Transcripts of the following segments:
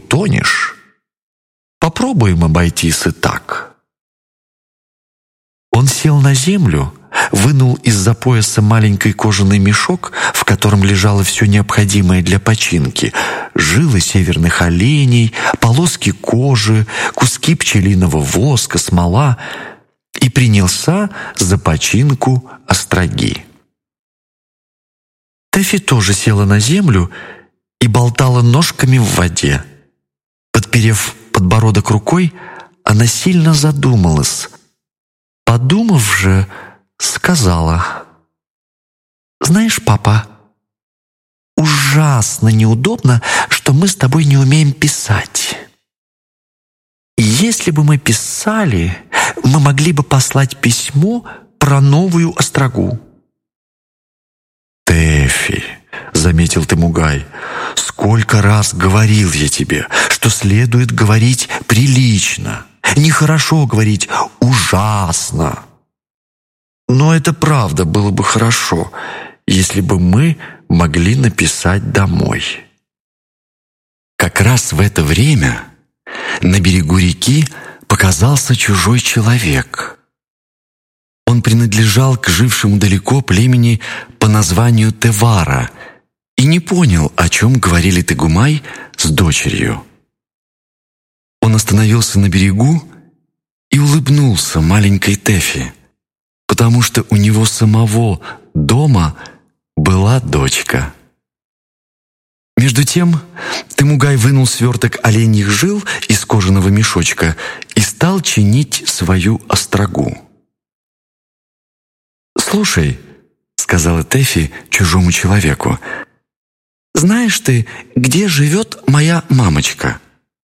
утонешь. Попробуем обойтись и так». Он сел на землю, вынул из-за пояса маленький кожаный мешок, в котором лежало все необходимое для починки: жилы северных оленей, полоски кожи, куски пчелиного воска, смола, и принялся за починку остроги. Тэфи тоже села на землю и болтала ножками в воде. Подперев подбородок рукой, она сильно задумалась. Подумав же, сказала: «Знаешь, папа, ужасно неудобно, что мы с тобой не умеем писать. Если бы мы писали, мы могли бы послать письмо про новую острогу». «Тэфи», — заметил Темугай, — «сколько раз говорил я тебе, что следует говорить прилично, нехорошо говорить ужасно». «Но это правда было бы хорошо, если бы мы могли написать домой». Как раз в это время на берегу реки показался чужой человек. Он принадлежал к жившему далеко племени по названию Тевара и не понял, о чем говорили Тегумай с дочерью. Он остановился на берегу и улыбнулся маленькой Тэфи, потому что у него самого дома была дочка. Между тем Темугай вынул сверток оленьих жил из кожаного мешочка и стал чинить свою острогу. «Слушай», — сказала Тэфи чужому человеку, — «знаешь ты, где живет моя мамочка?»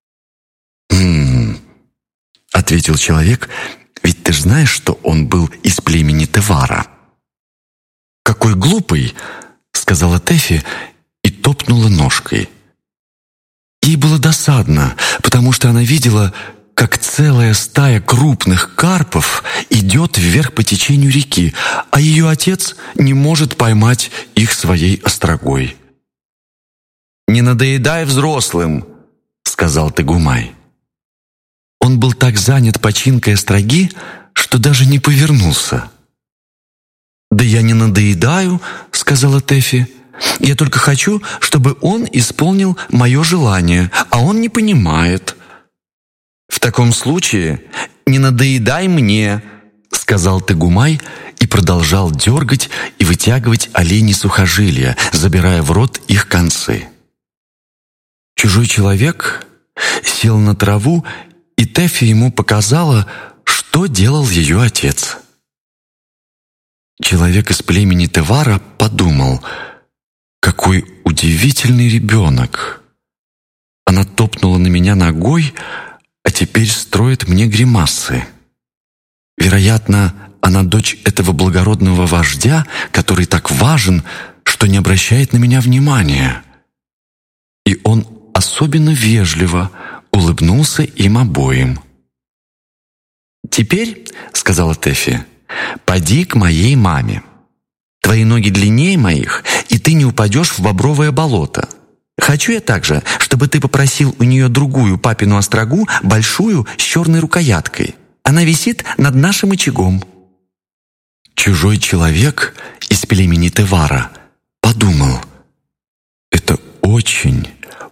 ответил человек, — «ведь ты ж знаешь, что он был из племени Тевара». «Какой глупый», — сказала Тэфи и топнула ножкой. Ей было досадно, потому что она видела, как целая стая крупных карпов идет вверх по течению реки, а ее отец не может поймать их своей острогой. «Не надоедай взрослым», — сказал Тегумай. Он был так занят починкой остроги, что даже не повернулся. «Да я не надоедаю», — сказала Тэфи. «Я только хочу, чтобы он исполнил мое желание, а он не понимает». «В таком случае не надоедай мне», — сказал Тегумай и продолжал дергать и вытягивать оленьи сухожилия, забирая в рот их концы. Чужой человек сел на траву, и Тэфи ему показала, что делал ее отец. Человек из племени Тевара подумал: «Какой удивительный ребенок! Она топнула на меня ногой, а теперь строит мне гримасы. Вероятно, она дочь этого благородного вождя, который так важен, что не обращает на меня внимания». И он особенно вежливо улыбнулся им обоим. «Теперь, — сказала Тэфи, — поди к моей маме. Твои ноги длиннее моих, и ты не упадешь в бобровое болото. Хочу я также, чтобы ты попросил у нее другую папину острогу, большую, с черной рукояткой. Она висит над нашим очагом». Чужой человек из племени Тевара подумал: «Это очень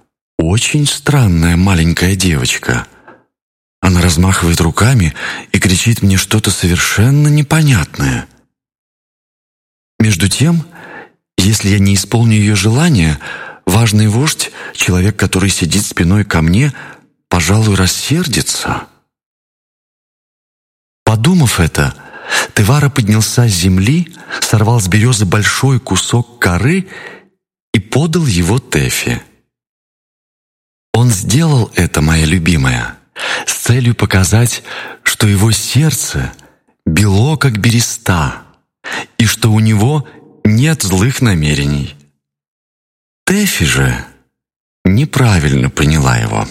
странная маленькая девочка. Она размахивает руками и кричит мне что-то совершенно непонятное. Между тем, если я не исполню ее желание, важный вождь, человек, который сидит спиной ко мне, пожалуй, рассердится». Подумав это, Тевара поднялся с земли, сорвал с березы большой кусок коры и подал его Тэфи. Он сделал это, моя любимая, с целью показать, что его сердце бело, как береста, и что у него нет злых намерений. Тэфи же неправильно поняла его.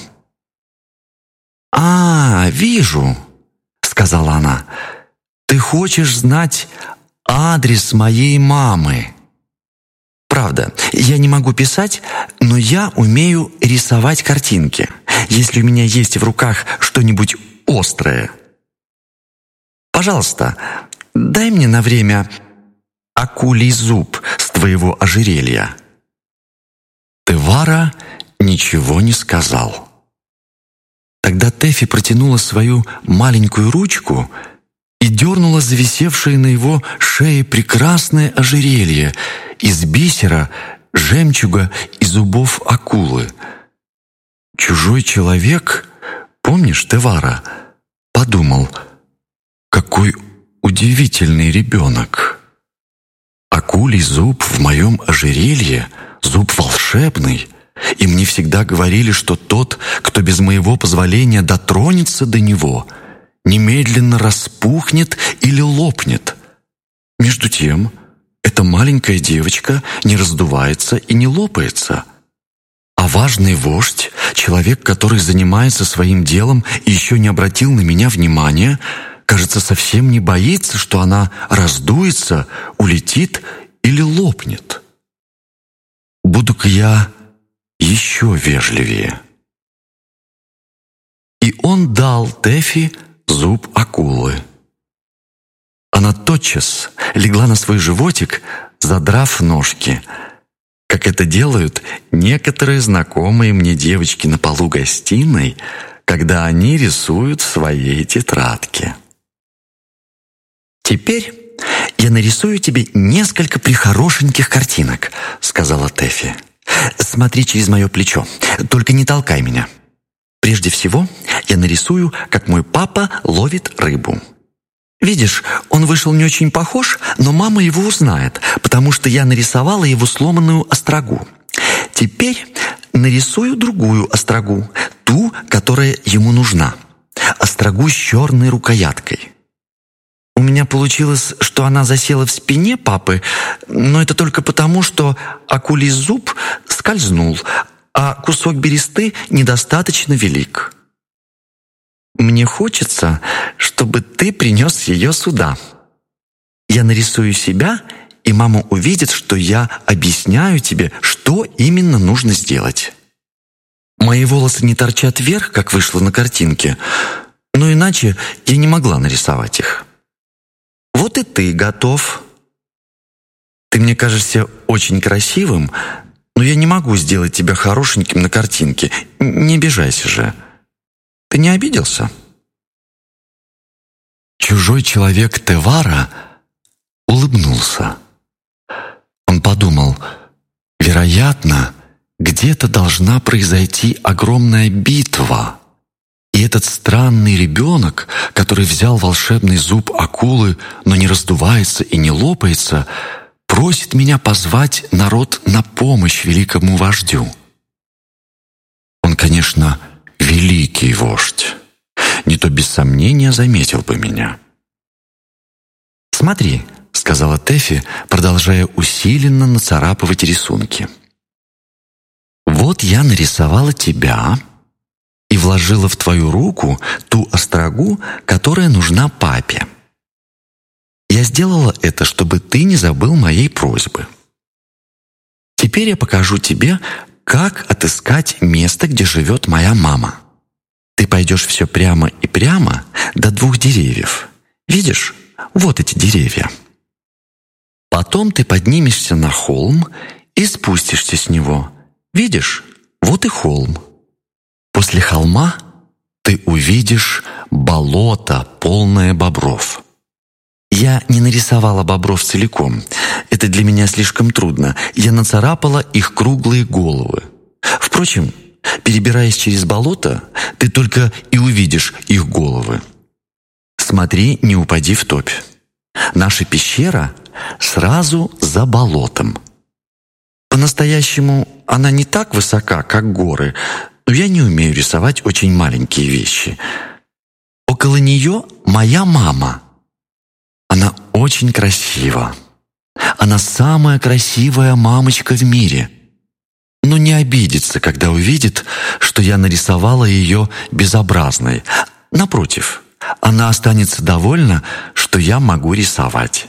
«Вижу», — сказала она, — «ты хочешь знать адрес моей мамы. Правда, я не могу писать, но я умею рисовать картинки. если у меня есть в руках что-нибудь острое. Пожалуйста, дай мне на время акулий зуб с твоего ожерелья». Тевара ничего не сказал. Тогда Тэфи протянула свою маленькую ручку и дернула зависевшее на его шее прекрасное ожерелье из бисера, жемчуга и зубов акулы. Чужой человек, помнишь, Тевара, подумал: какой удивительный ребенок. Акулий зуб в моем ожерелье, зуб волшебный, и мне всегда говорили, что тот, кто без моего позволения дотронется до него, немедленно распухнет или лопнет. Между тем, эта маленькая девочка не раздувается и не лопается. А важный вождь, человек, который занимается своим делом и еще не обратил на меня внимания, кажется, совсем не боится, что она раздуется, улетит или лопнет. Буду-ка я еще вежливее. И он дал Тэфи зуб акулы. Она тотчас легла на свой животик, задрав ножки, как это делают некоторые знакомые мне девочки на полу гостиной, когда они рисуют в своей тетрадке. «Теперь я нарисую тебе несколько прихорошеньких картинок», — сказала Тэфи. «Смотри через мое плечо, только не толкай меня. Прежде всего я нарисую, как мой папа ловит рыбу. Видишь, он вышел не очень похож, но мама его узнает, потому что я нарисовала его сломанную острогу. Теперь нарисую другую острогу, ту, которая ему нужна. Острогу с черной рукояткой. У меня получилось, что она засела в спине папы, но это только потому, что акулий зуб скользнул, а кусок бересты недостаточно велик. Мне хочется, чтобы ты принес ее сюда. Я нарисую себя, и мама увидит, что я объясняю тебе, что именно нужно сделать. Мои волосы не торчат вверх, как вышло на картинке, но иначе я не могла нарисовать их. Вот и ты готов. Ты мне кажешься очень красивым, но я не могу сделать тебя хорошеньким на картинке. Не обижайся же. Ты не обиделся?» Чужой человек Тевара улыбнулся. Он подумал: вероятно, где-то должна произойти огромная битва, и этот странный ребенок, который взял волшебный зуб акулы, но не раздувается и не лопается, просит меня позвать народ на помощь великому вождю. Он, конечно, великий вождь, не то без сомнения заметил бы меня. «Смотри», — сказала Тэфи, продолжая усиленно нацарапывать рисунки. «Вот я нарисовала тебя и вложила в твою руку ту острогу, которая нужна папе. Я сделала это, чтобы ты не забыл моей просьбы. Теперь я покажу тебе, как отыскать место, где живет моя мама. Ты пойдешь все прямо и прямо до 2 деревьев. Видишь, вот эти деревья. Потом ты поднимешься на холм и спустишься с него. Видишь, вот и холм. После холма ты увидишь болото, полное бобров. Я не нарисовала бобров целиком. Это для меня слишком трудно. Я нацарапала их круглые головы. Впрочем, перебираясь через болото, ты только и увидишь их головы. Смотри, не упади в топь. Наша пещера сразу за болотом. По-настоящему она не так высока, как горы, но я не умею рисовать очень маленькие вещи. Около нее моя мама. Она очень красива. Она самая красивая мамочка в мире. Но не обидится, когда увидит, что я нарисовала ее безобразной. Напротив, она останется довольна, что я могу рисовать.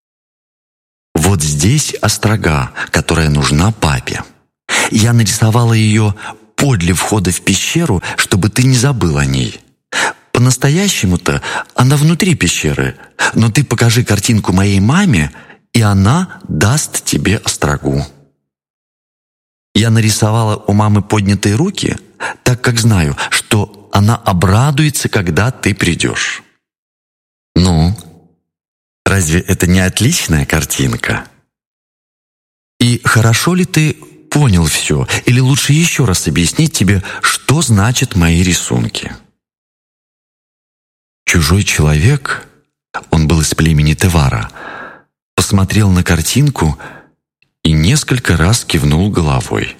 Вот здесь острога, которая нужна папе. Я нарисовала ее подле входа в пещеру, чтобы ты не забыл о ней. По-настоящему-то она внутри пещеры, но ты покажи картинку моей маме, и она даст тебе острогу». Я нарисовала у мамы поднятые руки, так как знаю, что она обрадуется, когда ты придешь. Ну, разве это не отличная картинка? И хорошо ли ты понял все, или лучше еще раз объяснить тебе, что значат мои рисунки? Чужой человек, он был из племени Тевара, посмотрел на картинку и несколько раз кивнул головой.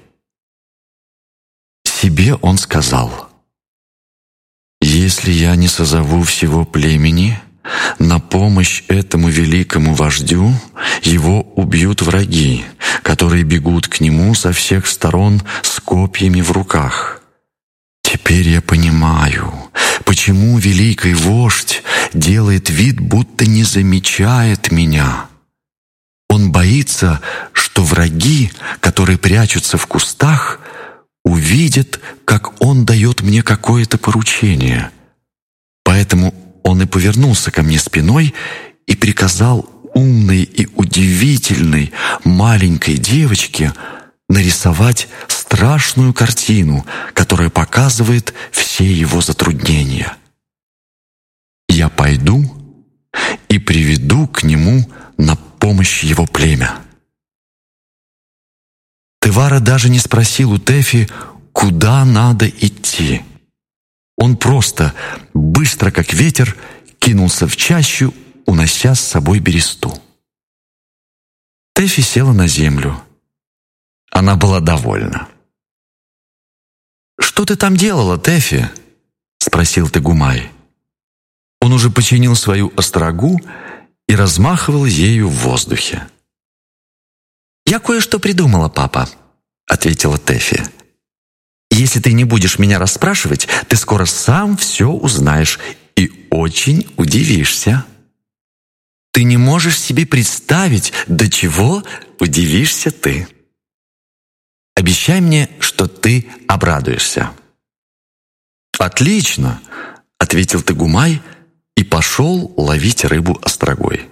Себе он сказал: «Если я не созову всего племени на помощь этому великому вождю, его убьют враги, которые бегут к нему со всех сторон с копьями в руках. Теперь я понимаю, почему великий вождь делает вид, будто не замечает меня. Он боится, что враги, которые прячутся в кустах, увидят, как он дает мне какое-то поручение. Поэтому он и повернулся ко мне спиной и приказал умной и удивительной маленькой девочке нарисовать страшную картину, которая показывает все его затруднения. Я пойду и приведу к нему на помощь его племя». Тевара даже не спросил у Тэфи, куда надо идти. Он просто, быстро как ветер, кинулся в чащу, унося с собой бересту. Тэфи села на землю. Она была довольна. «Что ты там делала, Тэфи?» — спросил Тегумай. Он уже починил свою острогу и размахивал ею в воздухе. «Я кое-что придумала, папа», — ответила Тэфи. «Если ты не будешь меня расспрашивать, ты скоро сам все узнаешь и очень удивишься. Ты не можешь себе представить, до чего удивишься ты. Обещай мне, что ты обрадуешься». «Отлично», — ответил Тегумай и пошел ловить рыбу острогой.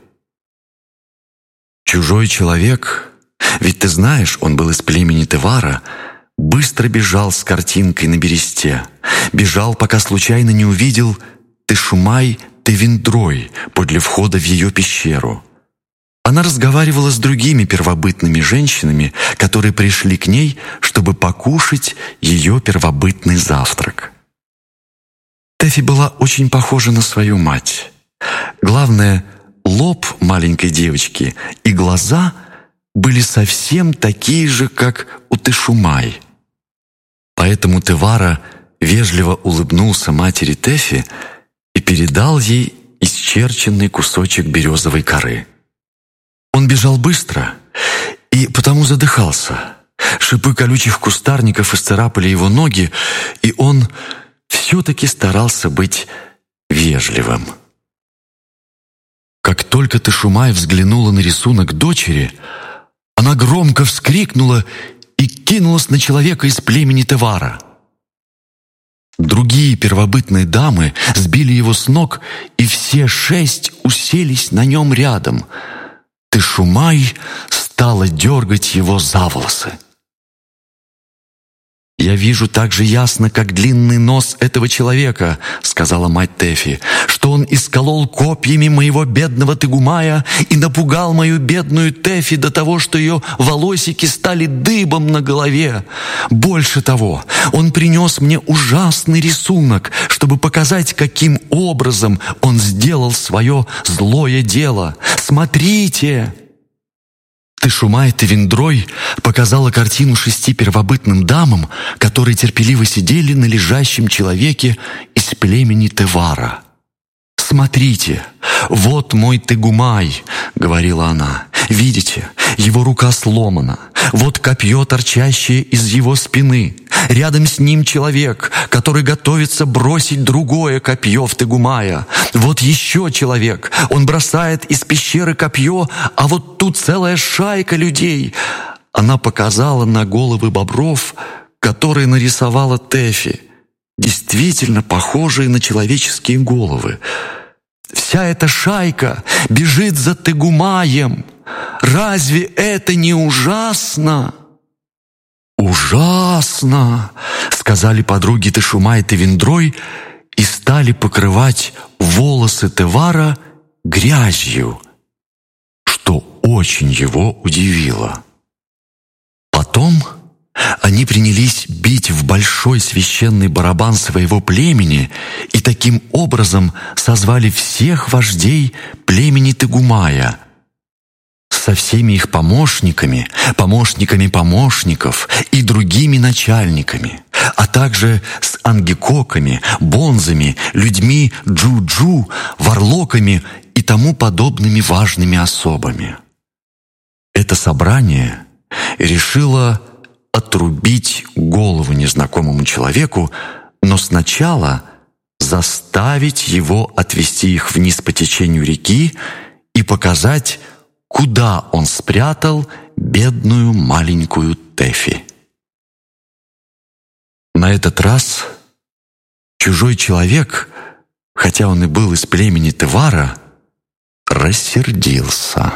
Чужой человек, ведь ты знаешь, он был из племени Тевара, быстро бежал с картинкой на бересте, бежал, пока случайно не увидел Тешумай Тевиндрой подле входа в ее пещеру. Она разговаривала с другими первобытными женщинами, которые пришли к ней, чтобы покушать ее первобытный завтрак. Тэфи была очень похожа на свою мать. Главное, лоб маленькой девочки и глаза были совсем такие же, как у Тешумай. Поэтому Тевара вежливо улыбнулся матери Тэфи и передал ей исчерченный кусочек березовой коры. Он бежал быстро и потому задыхался. Шипы колючих кустарников исцарапали его ноги, и он все-таки старался быть вежливым. Как только Тешумай взглянула на рисунок дочери, она громко вскрикнула и кинулась на человека из племени Тевара. Другие первобытные дамы сбили его с ног, и все 6 уселись на нем рядом. Тешумай стала дергать его за волосы. «Я вижу так же ясно, как длинный нос этого человека», — сказала мать Тэфи, «что он исколол копьями моего бедного Тегумая и напугал мою бедную Тэфи до того, что ее волосики стали дыбом на голове. Больше того, он принес мне ужасный рисунок, чтобы показать, каким образом он сделал свое злое дело. Смотрите!» Тешумай Тевиндрой показала картину 6 первобытным дамам, которые терпеливо сидели на лежащем человеке из племени Тевара. «Смотрите, вот мой Тегумай», — говорила она. «Видите, его рука сломана. Вот копье, торчащее из его спины. Рядом с ним человек, который готовится бросить другое копье в Тегумая. Вот еще человек, он бросает из пещеры копье, а вот тут целая шайка людей». Она показала на головы бобров, которые нарисовала Тэфи, действительно похожие на человеческие головы. Вся эта шайка бежит за Тегумаем. Разве это не ужасно?» «Ужасно!» — сказали подруги Тешумай и Тевиндрой и стали покрывать волосы Тевара грязью, что очень его удивило. Потом они принялись бить в большой священный барабан своего племени и таким образом созвали всех вождей племени Тегумая со всеми их помощниками, помощниками помощников и другими начальниками, а также с ангекоками, бонзами, людьми джуджу, варлоками и тому подобными важными особами. Это собрание решило отрубить голову незнакомому человеку, но сначала заставить его отвести их вниз по течению реки и показать, куда он спрятал бедную маленькую Тэфи. На этот раз чужой человек, хотя он и был из племени Тевара, рассердился.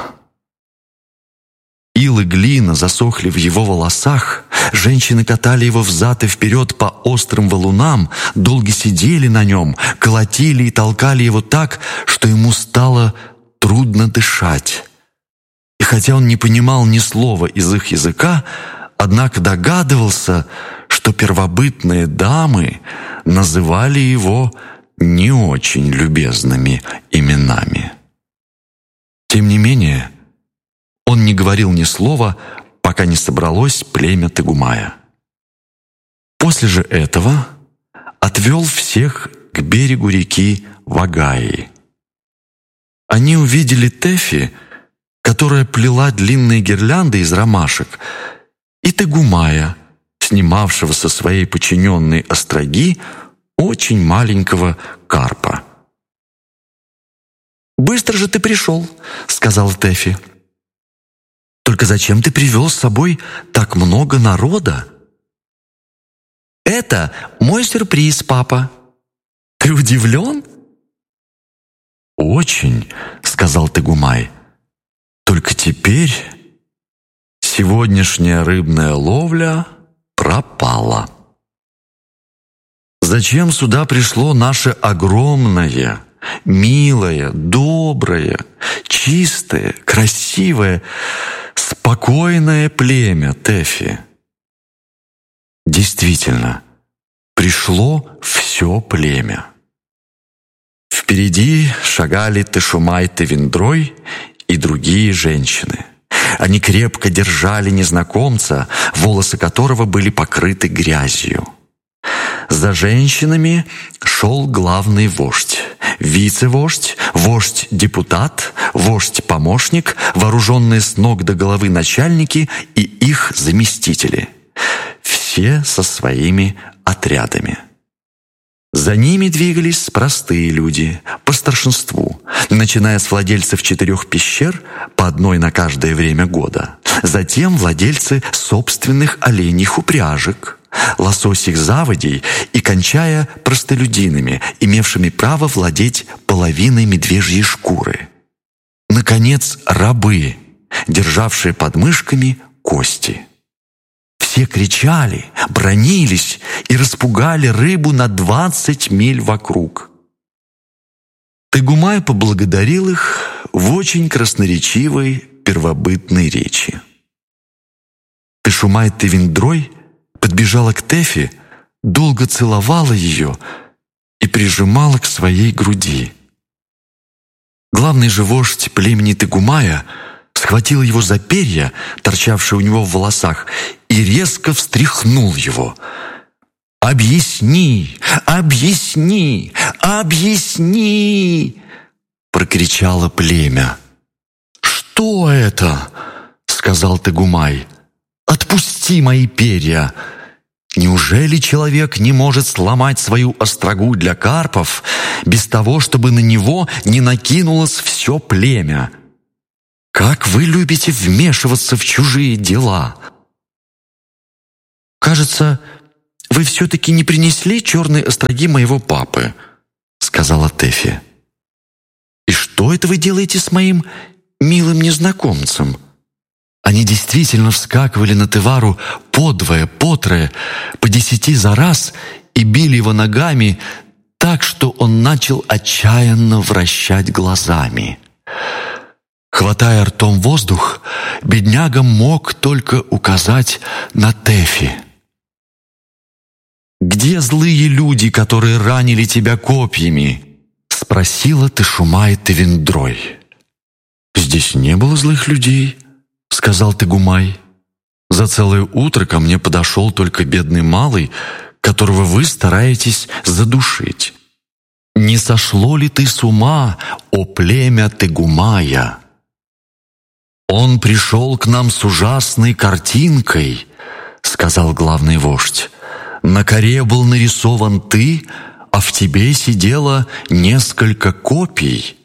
Ил и глина засохли в его волосах, женщины катали его взад и вперед по острым валунам, долго сидели на нем, колотили и толкали его так, что ему стало трудно дышать. И хотя он не понимал ни слова из их языка, однако догадывался, что первобытные дамы называли его не очень любезными именами. Тем не менее, он не говорил ни слова, пока не собралось племя Тегумая. После же этого отвел всех к берегу реки Вагаи. Они увидели Тэфи, которая плела длинные гирлянды из ромашек, и Тегумая, снимавшего со своей подчиненной остроги очень маленького карпа. «Быстро же ты пришел», — сказал Тэфи. «Только зачем ты привел с собой так много народа?» «Это мой сюрприз, папа. Ты удивлен?» «Очень», — сказал Тегумай. «Только теперь сегодняшняя рыбная ловля пропала. Зачем сюда пришло наше огромное, милое, доброе, чистое, красивое, спокойное племя Тэфи?» Действительно, пришло все племя. Впереди шагали Тешумай Тевиндрой и другие женщины. Они крепко держали незнакомца, волосы которого были покрыты грязью. За женщинами шел главный вождь, вице-вождь, вождь-депутат, вождь-помощник, вооруженные с ног до головы начальники и их заместители. Все со своими отрядами. За ними двигались простые люди, по старшинству, начиная с владельцев 4 пещер, по одной на каждое время года, затем владельцы собственных оленьих упряжек, лососих заводей и кончая простолюдинами, имевшими право владеть половиной медвежьей шкуры. Наконец, рабы, державшие под мышками кости. Все кричали, бранились и распугали рыбу на 20 миль вокруг. Тегумай поблагодарил их в очень красноречивой первобытной речи. Тешумай Тевиндрой подбежала к Тэфи, долго целовала ее и прижимала к своей груди. Главный же вождь племени Тегумая схватил его за перья, торчавшие у него в волосах, и резко встряхнул его. «Объясни! Объясни! Объясни!» — прокричало племя. «Что это?» — сказал Тегумай. «Отпусти мои перья! Неужели человек не может сломать свою острогу для карпов без того, чтобы на него не накинулось все племя? Как вы любите вмешиваться в чужие дела!» «Кажется, вы все-таки не принесли черные остроги моего папы», — сказала Тэфи. «И что это вы делаете с моим милым незнакомцем?» Они действительно вскакивали на Тевару подвое, потрое, по 10 за раз и били его ногами так, что он начал отчаянно вращать глазами. Хватая ртом воздух, бедняга мог только указать на Тэфи. «Где злые люди, которые ранили тебя копьями?» — спросила Тешумай Тевиндрой. «Здесь не было злых людей», — сказал Тегумай. «За целое утро ко мне подошел только бедный малый, которого вы стараетесь задушить. Не сошло ли ты с ума, о племя Тегумая? Он пришел к нам с ужасной картинкой», — сказал главный вождь. «На коре был нарисован ты, а в тебе сидело несколько копий».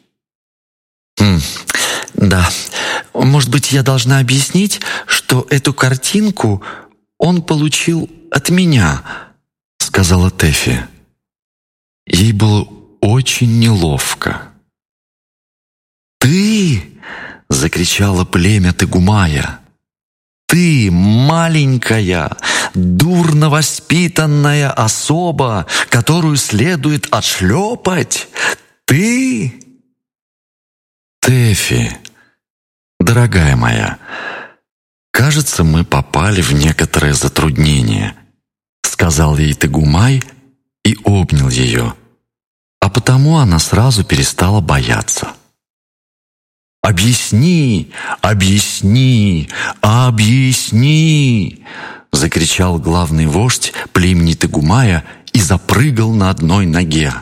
«Да, может быть, я должна объяснить, что эту картинку он получил от меня», — сказала Тэфи. Ей было очень неловко. «Ты!» — закричало племя Тегумая. «Ты, маленькая, дурно воспитанная особа, которую следует отшлепать! Ты!» «Тэфи, дорогая моя, кажется, мы попали в некоторое затруднение», — сказал ей Тегумай и обнял ее, а потому она сразу перестала бояться. «Объясни, объясни, объясни!» — закричал главный вождь племени Тегумая и запрыгал на одной ноге.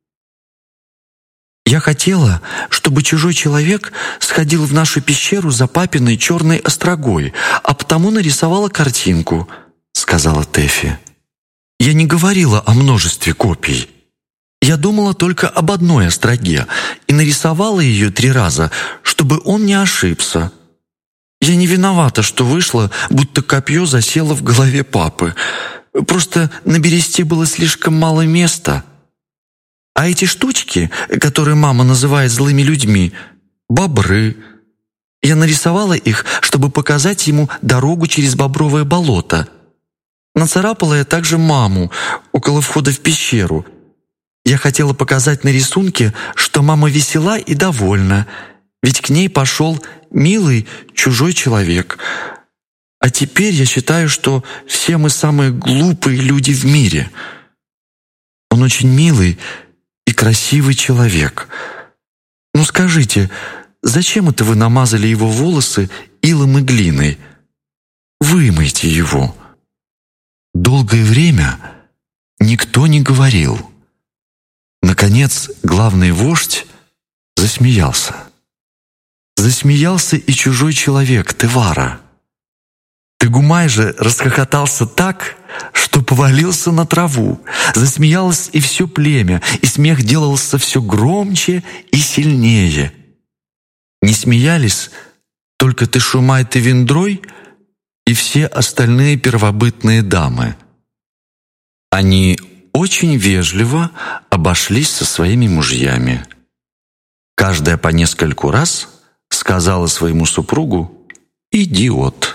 «Я хотела, чтобы чужой человек сходил в нашу пещеру за папиной черной острогой, а потому нарисовала картинку», — сказала Тэфи. «Я не говорила о множестве копий. Я думала только об одной остроге и нарисовала ее 3 раза, чтобы он не ошибся. Я не виновата, что вышло, будто копье засело в голове папы. Просто на бересте было слишком мало места. А эти штучки, которые мама называет злыми людьми, бобры. Я нарисовала их, чтобы показать ему дорогу через бобровое болото. Нацарапала я также маму около входа в пещеру. Я хотела показать на рисунке, что мама весела и довольна, ведь к ней пошел милый чужой человек. А теперь я считаю, что все мы самые глупые люди в мире. Он очень милый и красивый человек. Ну скажите, зачем это вы намазали его волосы илом и глиной? Вымойте его». Долгое время никто не говорил. Наконец, главный вождь засмеялся. Засмеялся и чужой человек, Тевара. Тегумай же расхохотался так, что повалился на траву. Засмеялось и все племя, и смех делался все громче и сильнее. Не смеялись только Тешумай Тевиндрой и все остальные первобытные дамы. Они очень вежливо обошлись со своими мужьями. Каждая по нескольку раз сказала своему супругу «идиот».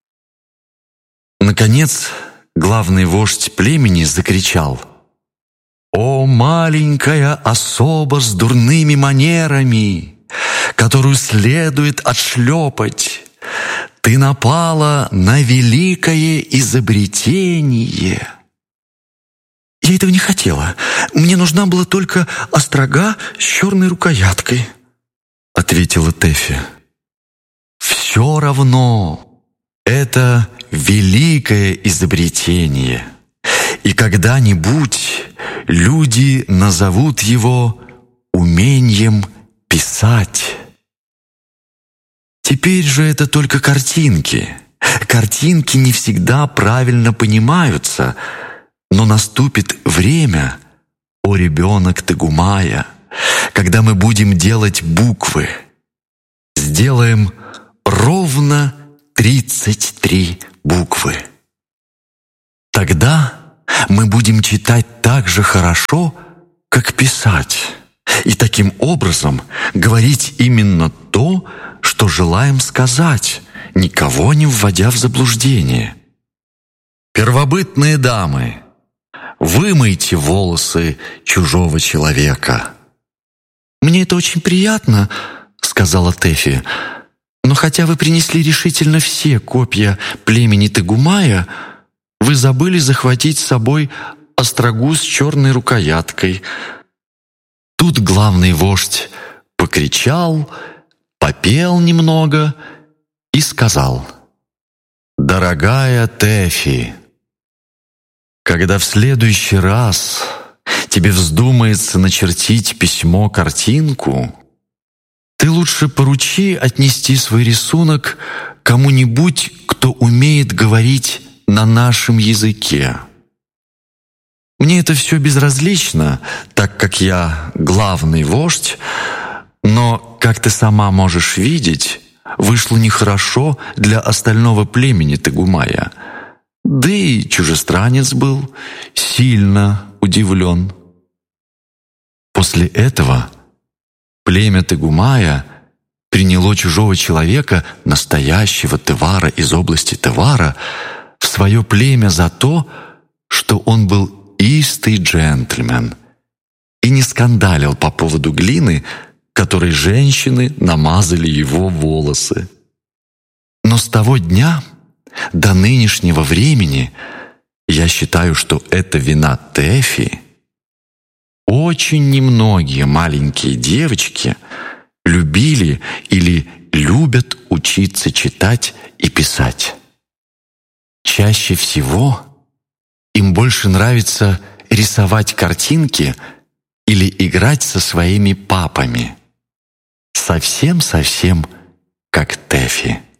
Наконец, главный вождь племени закричал: «О, маленькая особа с дурными манерами, которую следует отшлепать! Ты напала на великое изобретение!» «Я этого не хотела. Мне нужна была только острога с черной рукояткой», — ответила Тэфи. «Все равно это великое изобретение, и когда-нибудь люди назовут его умением писать. Теперь же это только картинки. Картинки не всегда правильно понимаются, но наступит время, о ребенок Тегумая, когда мы будем делать буквы. Сделаем ровно 33 буквы. Тогда мы будем читать так же хорошо, как писать, и таким образом говорить именно то, что желаем сказать, никого не вводя в заблуждение. Первобытные дамы, вымойте волосы чужого человека». «Мне это очень приятно», — сказала Тэфи, «но хотя вы принесли решительно все копья племени Тегумая, вы забыли захватить с собой острогу с черной рукояткой». Тут главный вождь покричал, попел немного и сказал: «Дорогая Тэфи, когда в следующий раз тебе вздумается начертить письмо-картинку, ты лучше поручи отнести свой рисунок кому-нибудь, кто умеет говорить на нашем языке. Мне это все безразлично, так как я главный вождь, но, как ты сама можешь видеть, вышло нехорошо для остального племени Тегумая. Да и чужестранец был сильно удивлен». После этого племя Тегумая приняло чужого человека, настоящего Тевара из области Тевара, в свое племя за то, что он был истый джентльмен и не скандалил по поводу глины, которой женщины намазали его волосы. Но с того дня до нынешнего времени я считаю, что это вина Тэфи. Очень немногие маленькие девочки любили или любят учиться читать и писать. Чаще всего им больше нравится рисовать картинки или играть со своими папами. Совсем-совсем как Тэфи.